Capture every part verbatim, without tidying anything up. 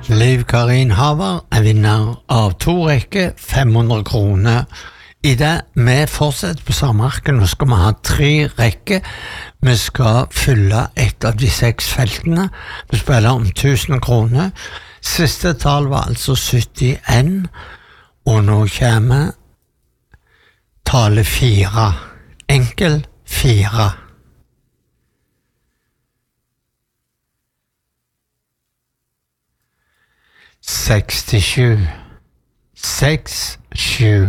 Liv Karin Haver er vinner av to rekker, fem hundre kroner. I det, vi fortsetter på samme ark. Nå skal vi ha tre rekker. Vi skal fylle et av de seks feltene. Vi spiller om tusen kroner. Siste tall var altså syttien, og nå kommer tallet fire. Enkel fire. sekstisju, seks, sju.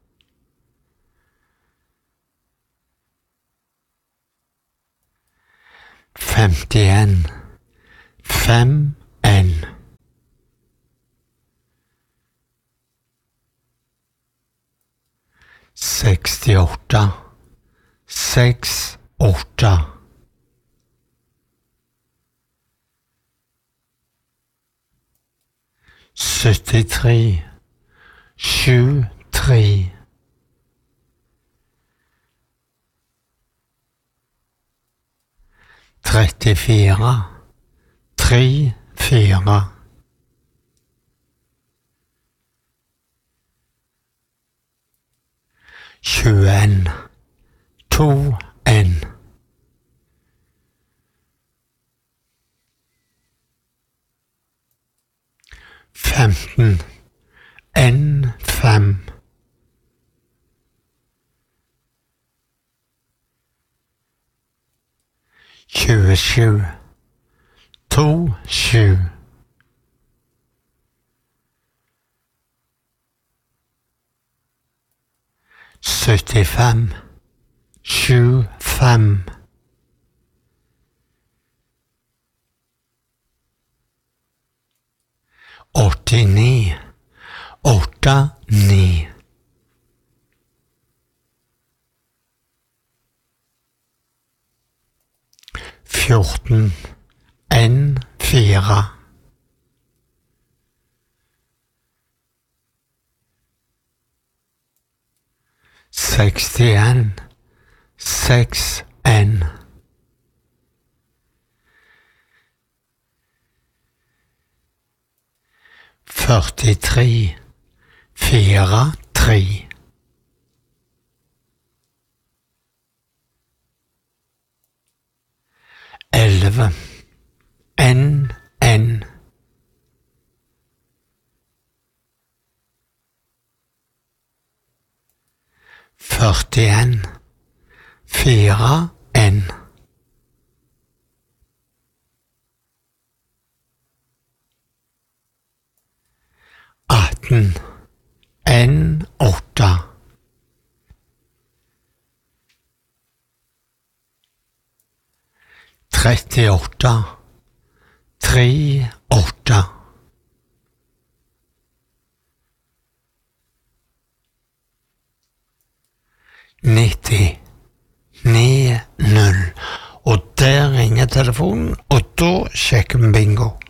Femtien, fem, en. Sekstiåtte, seks, åtte. syttitre, sju, tre. trettifire, tre, fire. tjueen, to, en. femten, en, fem. tjuesju, to, sju. syttifem, sju, fem. åttini, åtte, ni. fjorten, en, fire. sekstien, seks, en. førtitre, fire, tre. elleve, en, en. førtien, fire, en. atten, en, åtte. trettiåtte, tre, åtte. nitti, ni, null. Og der ringer telefonen, og da sjekker vi bingo.